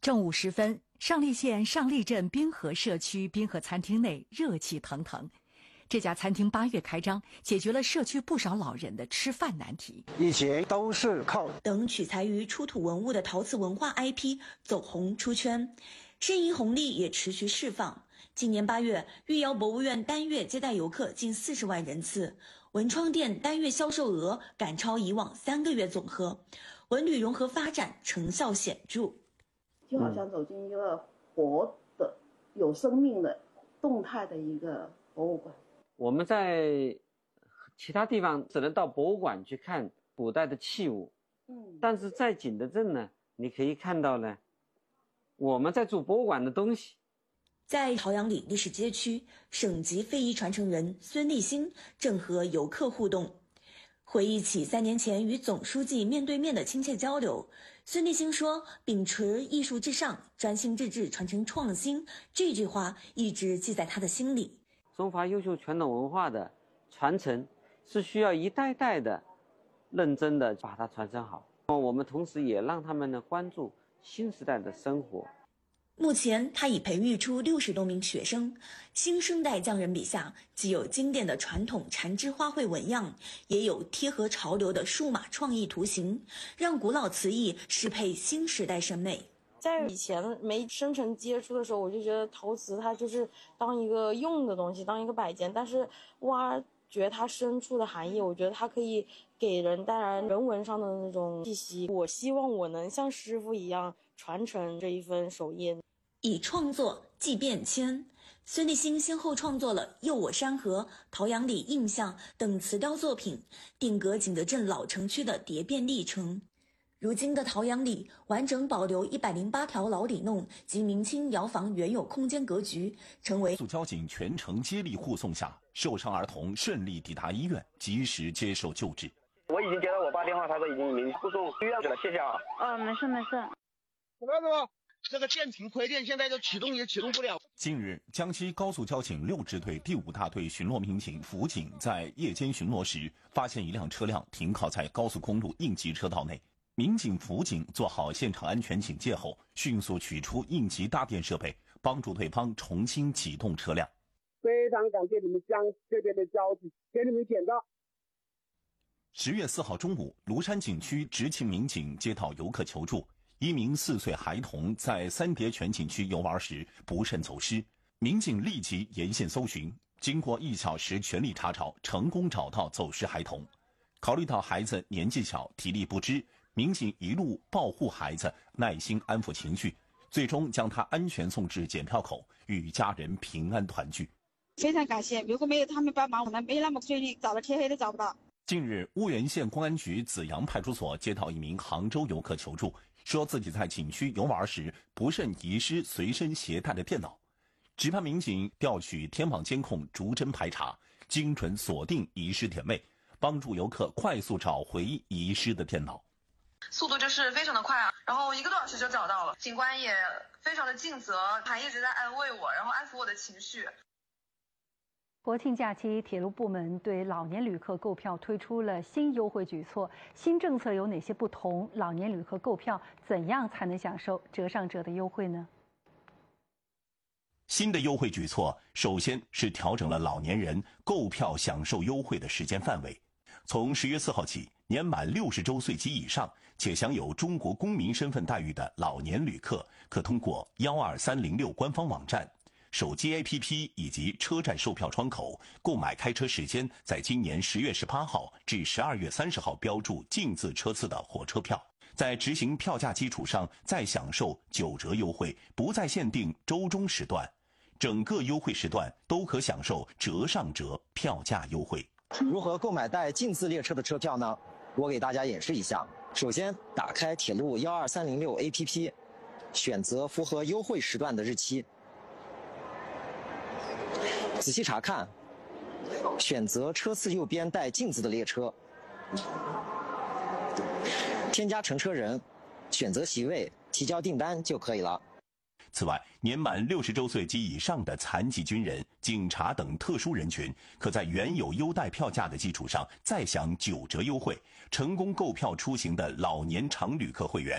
正午时分，上栗县上栗镇滨河社区滨河餐厅内热气腾腾。这家餐厅8月开张，解决了社区不少老人的吃饭难题。 以前都是靠等取材于出土文物的陶瓷文化 IP 走红出圈，申遗红利也持续释放。今年8月，御窑博物院单月接待游客近40万人次，文创店单月销售额赶超以往3个月总和，文旅融合发展成效显著。 就好像走进一个活的、有生命的、动态的一个博物馆。 我们在其他地方只能到博物馆去看古代的器物，但是在景德镇呢，你可以看到呢，我们在做博物馆的东西。 在陶阳里历史街区，省级非遗传承人孙立新正和游客互动，回忆起3年前与总书记面对面的亲切交流。孙立新说，秉持艺术至上，专心致志传承创新，这句话一直记在他的心里。 中华优秀传统文化的传承是需要一代代的认真的把它传承好，我们同时也让他们呢关注新时代的生活。 目前他已培育出60多名学生，新生代匠人笔下既有经典的传统缠枝花卉纹样，也有贴合潮流的数码创意图形，让古老瓷艺适配新时代审美。 在以前没深层接触的时候，我就觉得陶瓷它就是当一个用的东西，当一个摆件，但是挖掘它深处的含义，我觉得它可以给人带来人文上的那种气息。我希望我能像师傅一样传承这一份手艺。 以创作即变迁，孙立新先后创作了《诱我山河》《陶阳里印象》等瓷雕作品，定格景德镇老城区的蝶变历程。如今的陶阳里完整保留108条老里弄及明清窑房原有空间格局，成为交警全程接力护送下，受伤儿童顺利抵达医院，及时接受救治。 我已经接到我爸电话，他说已经护送医院去了，谢谢啊。 没事。 怎么这个电瓶亏电现在就启动也启动不了。 近日，江西高速交警6支队第5大队巡逻民警辅警在夜间巡逻时，发现一辆车辆停靠在高速公路应急车道内。民警辅警做好现场安全警戒后，迅速取出应急搭电设备，帮助对方重新启动车辆。 非常感谢你们江这边的交警，给你们点赞。 10月4号中午，庐山景区执勤民警接到游客求助，一名4岁孩童在三叠泉景区游玩时不慎走失，民警立即沿线搜寻，经过1小时全力查找，成功找到走失孩童。考虑到孩子年纪小，体力不支，民警一路保护孩子，耐心安抚情绪，最终将他安全送至检票口，与家人平安团聚。 非常感谢，如果没有他们帮忙，我们没那么顺利，找到天黑都找不到。 近日，婺源县公安局紫阳派出所接到一名杭州游客求助，说自己在景区游玩时不慎遗失随身携带的电脑。值班民警调取天网监控逐帧排查，精准锁定遗失点位，帮助游客快速找回遗失的电脑。 速度就是非常的快啊，然后1个多小时就找到了，警官也非常的尽责，还一直在安慰我，然后安抚我的情绪。 国庆假期，铁路部门对老年旅客购票推出了新优惠举措，新政策有哪些不同？老年旅客购票怎样才能享受折上折的优惠呢？ 新的优惠举措，首先是调整了老年人购票享受优惠的时间范围。从10月4号起，年满60周岁及以上且享有中国公民身份待遇的老年旅客，可通过12306官方网站、手机 APP 以及车站售票窗口购买开车时间在今年10月18号至12月30号标注净字车次的火车票，在执行票价基础上再享受9折优惠，不再限定周中时段，整个优惠时段都可享受折上折票价优惠。 如何购买带净字列车的车票呢？我给大家演示一下。首先打开铁路12306 APP， 选择符合优惠时段的日期，仔细查看，选择车次右边带净字的列车，添加乘车人，选择席位，提交订单就可以了。 此外，年满60周岁及以上的残疾军人、警察等特殊人群，可在原有优待票价的基础上再享9折优惠。成功购票出行的老年常旅客会员，